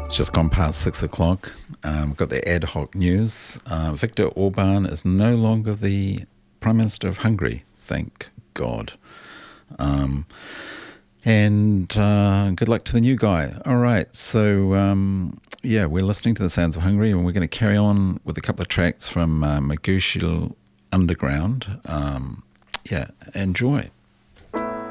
It's just gone past 6 o'clock. We've got the ad hoc news. Viktor Orban is no longer the Prime Minister of Hungary, thank God. And good luck to the new guy. All right, so we're listening to the Sounds of Hungary, and we're going to carry on with a couple of tracks from Magushil Underground. Enjoy.